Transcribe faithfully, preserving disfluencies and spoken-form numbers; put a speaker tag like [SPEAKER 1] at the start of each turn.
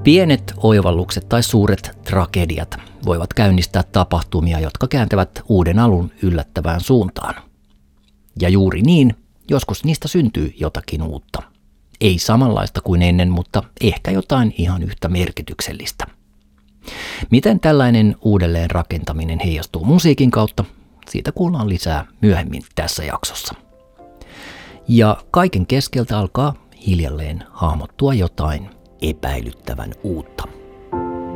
[SPEAKER 1] Pienet oivallukset tai suuret tragediat voivat käynnistää tapahtumia, jotka kääntävät uuden alun yllättävään suuntaan. Ja juuri niin, joskus niistä syntyy jotakin uutta. Ei samanlaista kuin ennen, mutta ehkä jotain ihan yhtä merkityksellistä. Miten tällainen uudelleen rakentaminen heijastuu musiikin kautta? Siitä kuullaan lisää myöhemmin tässä jaksossa. Ja kaiken keskeltä alkaa hiljalleen hahmottua jotain epäilyttävän uutta.